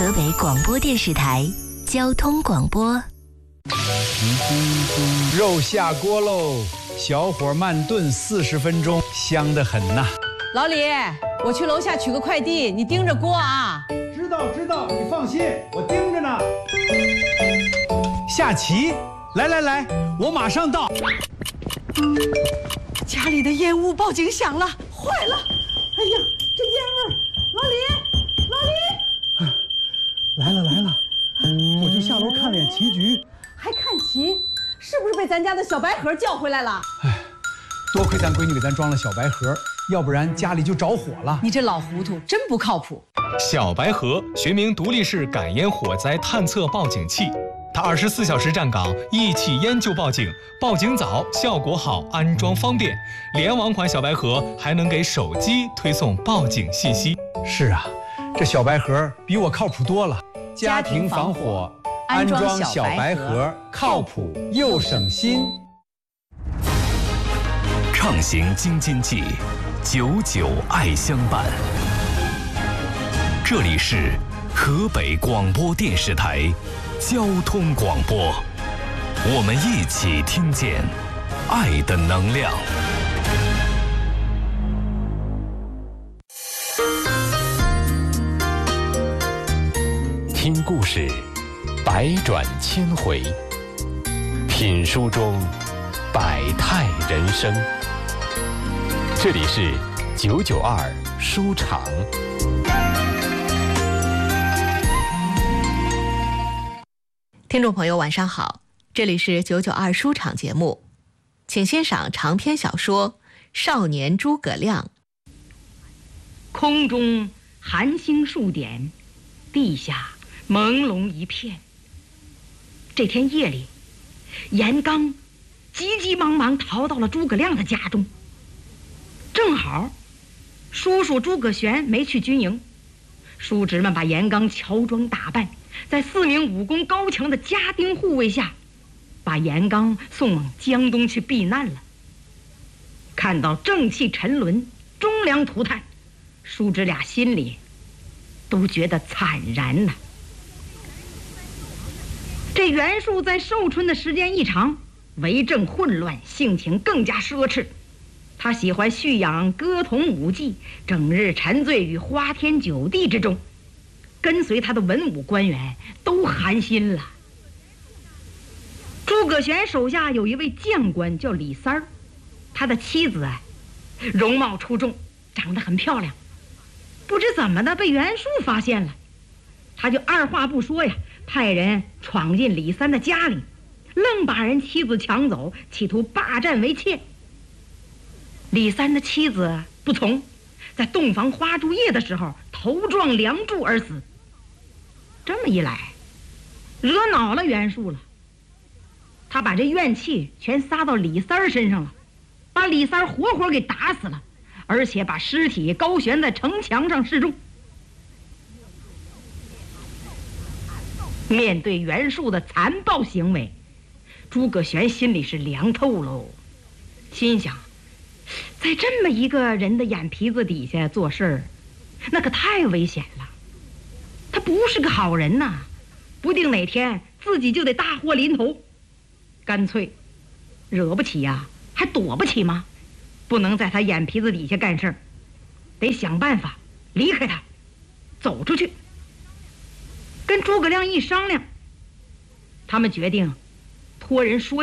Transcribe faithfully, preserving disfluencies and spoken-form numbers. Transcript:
河北广播电视台交通广播。 肉下锅喽，小火慢炖四十分钟，香得很呐。 老李，我去楼下取个快递，你盯着锅啊。 知道知道，你放心，我盯着呢。下棋，来来来，我马上到。 家里的烟雾报警响了，坏了！哎呀，这烟味儿！老李，老李， 来了来了，我就下楼看了眼棋局。 还看棋？是不是被咱家的小白盒叫回来了？ 哎，多亏咱闺女给咱装了小白盒，要不然家里就着火了。 你这老糊涂，真不靠谱。 小白盒学名独立式感烟火灾探测报警器，它二十四小时站岗，一起烟就报警，报警早，效果好，安装方便。联网款小白盒还能给手机推送报警信息。 是啊，这小白盒比我靠谱多了。家庭防火，安装小白盒，靠谱又省心。 畅行京津冀，久久爱相伴。这里是河北广播电视台交通广播，我们一起听见爱的能量。听故事，百转千回；品书中，百态人生。这里是九九二书场。 听众朋友晚上好，这里是九九二书场节目，请欣赏长篇小说《少年诸葛亮》。 空中寒星数点，地下朦胧一片。这天夜里，严刚急急忙忙逃到了诸葛亮的家中。正好叔叔诸葛玄没去军营，叔侄们把严刚乔装打扮，在四名武功高强的家丁护卫下，把严刚送往江东去避难了。看到正气沉沦，忠良涂炭，叔侄俩心里都觉得惨然呐。这袁术在寿春的时间一长，为政混乱，性情更加奢侈。他喜欢蓄养歌童舞伎，整日沉醉于花天酒地之中，跟随他的文武官员都寒心了。诸葛玄手下有一位将官叫李三儿，他的妻子啊，容貌出众，长得很漂亮。不知怎么的被袁术发现了，他就二话不说呀，派人闯进李三的家里，愣把人妻子抢走，企图霸占为妾。李三的妻子不从，在洞房花烛夜的时候头撞梁柱而死。这么一来，惹恼了袁术了，他把这怨气全撒到李三儿身上了，把李三儿活活给打死了，而且把尸体高悬在城墙上示众。面对袁术的残暴行为，诸葛玄心里是凉透喽，心想，在这么一个人的眼皮子底下做事儿，那可太危险了。他不是个好人呐，不定哪天自己就得大祸临头。干脆惹不起呀，还躲不起吗？不能在他眼皮子底下干事儿，得想办法离开他，走出去。跟诸葛亮一商量，他们决定托人说